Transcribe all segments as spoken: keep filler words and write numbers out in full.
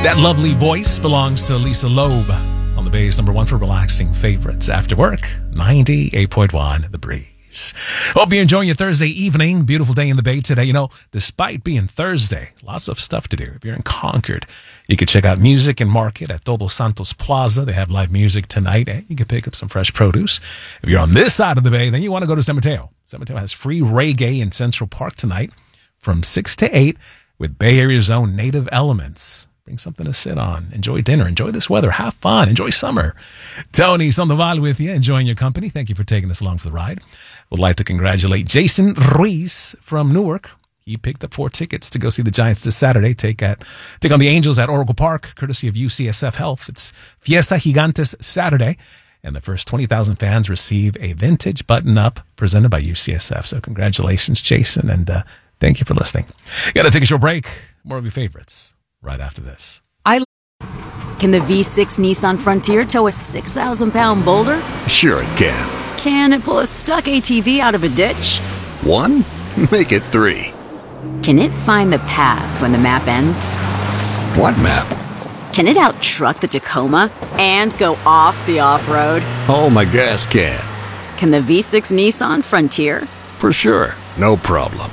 That lovely voice belongs to Lisa Loeb on the Bay's number one for relaxing favorites. After work, ninety-eight point one The Breeze. Hope you're enjoying your Thursday evening. Beautiful day in the Bay today. You know, despite being Thursday, lots of stuff to do. If you're in Concord, you can check out Music and Market at Todos Santos Plaza. They have live music tonight, and you can pick up some fresh produce. If you're on this side of the Bay, then you want to go to San Mateo. San Mateo has free reggae in Central Park tonight from six to eight with Bay Area's own Native Elements. Bring something to sit on. Enjoy dinner. Enjoy this weather. Have fun. Enjoy summer. Tony Sandoval with you, enjoying your company. Thank you for taking us along for the ride. Would like to congratulate Jason Ruiz from Newark. He picked up four tickets to go see the Giants this Saturday. Take at take on the Angels at Oracle Park, courtesy of U C S F Health. It's Fiesta Gigantes Saturday, and the first twenty thousand fans receive a vintage button-up presented by U C S F. So congratulations, Jason, and uh, thank you for listening. Got to take a short break. More of your favorites right after this. I Can the V six Nissan Frontier tow a six thousand pound boulder? Sure it can. Can it pull a stuck A T V out of a ditch? One? Make it three. Can it find the path when the map ends? What map? Can it out-truck the Tacoma and go off the off-road? Oh, my gas can. Can the V six Nissan Frontier? For sure. No problem.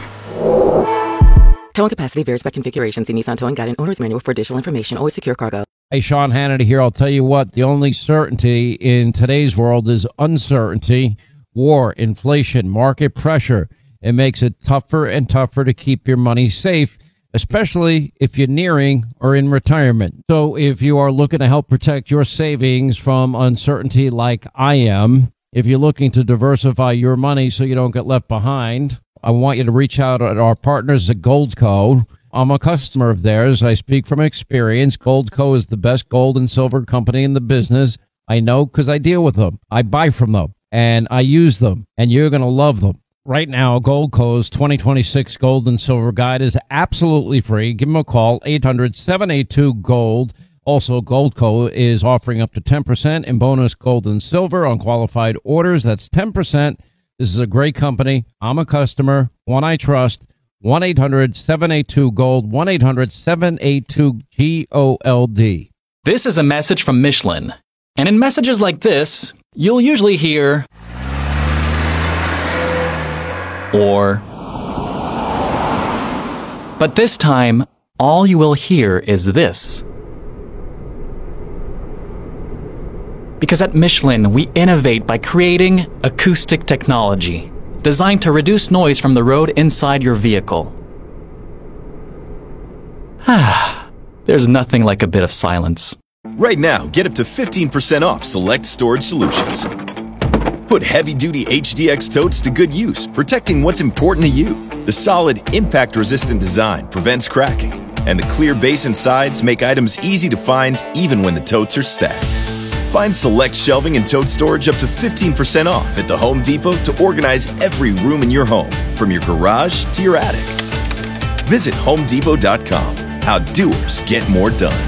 Towing capacity varies by configuration. See Nissan Towing Guide and Owner's Manual for additional information. Always secure cargo. Hey, Sean Hannity here. I'll tell you what, the only certainty in today's world is uncertainty, war, inflation, market pressure. It makes it tougher and tougher to keep your money safe, especially if you're nearing or in retirement. So if you are looking to help protect your savings from uncertainty like I am, if you're looking to diversify your money so you don't get left behind, I want you to reach out at our partners at Goldco. I'm a customer of theirs. I speak from experience. Goldco is the best gold and silver company in the business. I know because I deal with them. I buy from them, and I use them, and you're going to love them. Right now, Goldco's twenty twenty-six Gold and Silver Guide is absolutely free. Give them a call, eight hundred, seven eight two, GOLD. Also, Goldco is offering up to ten percent in bonus gold and silver on qualified orders. That's ten percent. This is a great company. I'm a customer, one I trust. one eight hundred, seven eight two, GOLD, one eight hundred, seven eight two, G O L D. This is a message from Michelin. And in messages like this, you'll usually hear, or, but this time, all you will hear is this. Because at Michelin, we innovate by creating acoustic technology designed to reduce noise from the road inside your vehicle. Ah, there's nothing like a bit of silence. Right now, get up to fifteen percent off select storage solutions. Put heavy-duty H D X totes to good use, protecting what's important to you. The solid, impact-resistant design prevents cracking, and the clear base and sides make items easy to find even when the totes are stacked. Find select shelving and tote storage up to fifteen percent off at the Home Depot to organize every room in your home, from your garage to your attic. Visit home depot dot com. How doers get more done.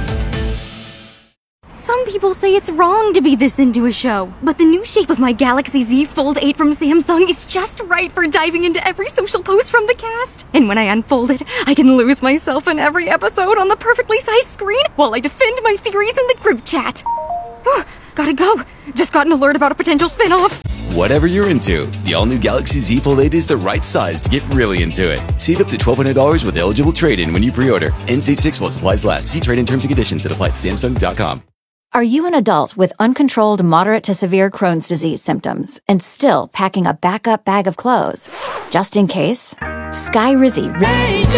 Some people say it's wrong to be this into a show, but the new shape of my Galaxy Z Fold eight from Samsung is just right for diving into every social post from the cast. And when I unfold it, I can lose myself in every episode on the perfectly sized screen while I defend my theories in the group chat. Oh, gotta go. Just got an alert about a potential spin-off. Whatever you're into, the all-new Galaxy Z Fold eight is the right size to get really into it. Save up to twelve hundred dollars with eligible trade-in when you pre-order. N C six while supplies last. See trade-in terms and conditions that apply at Samsung dot com. Are you an adult with uncontrolled moderate to severe Crohn's disease symptoms and still packing a backup bag of clothes? Just in case? Sky Rizzy.